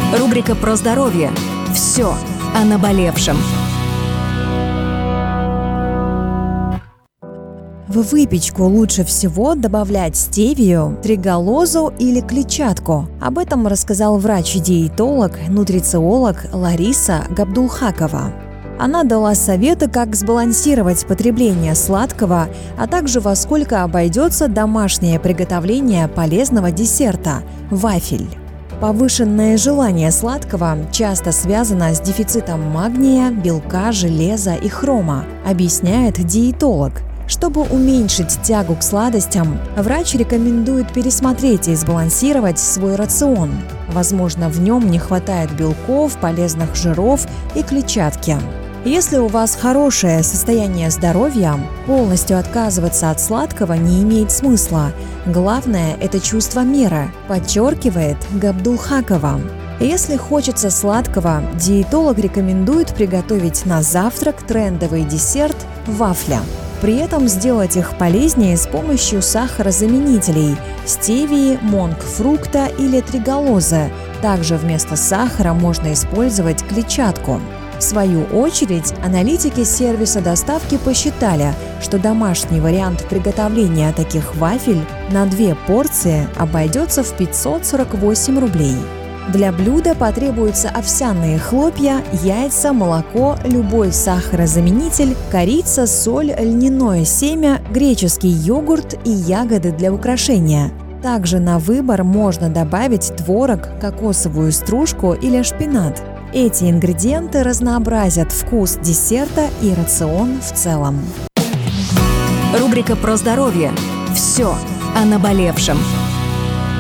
Рубрика про здоровье. Все о наболевшем. В выпечку лучше всего добавлять стевию, триголозу или клетчатку. Об этом рассказал врач-диетолог, нутрициолог Лариса Габдулхакова. Она дала советы, как сбалансировать потребление сладкого, а также во сколько обойдется домашнее приготовление полезного десерта – вафель. Повышенное желание сладкого часто связано с дефицитом магния, белка, железа и хрома, объясняет диетолог. Чтобы уменьшить тягу к сладостям, врач рекомендует пересмотреть и сбалансировать свой рацион. Возможно, в нем не хватает белков, полезных жиров и клетчатки. Если у вас хорошее состояние здоровья, полностью отказываться от сладкого не имеет смысла. Главное – это чувство меры, подчеркивает Габдулхакова. Если хочется сладкого, диетолог рекомендует приготовить на завтрак трендовый десерт – вафля. При этом сделать их полезнее с помощью сахарозаменителей – стевии, монк-фрукта или триголозы. Также вместо сахара можно использовать клетчатку. В свою очередь, аналитики сервиса доставки посчитали, что домашний вариант приготовления таких вафель на 2 порции обойдется в 548 рублей. Для блюда потребуются овсяные хлопья, яйца, молоко, любой сахарозаменитель, корица, соль, льняное семя, греческий йогурт и ягоды для украшения. Также на выбор можно добавить творог, кокосовую стружку или шпинат. Эти ингредиенты разнообразят вкус десерта и рацион в целом. Рубрика про здоровье. Все о наболевшем.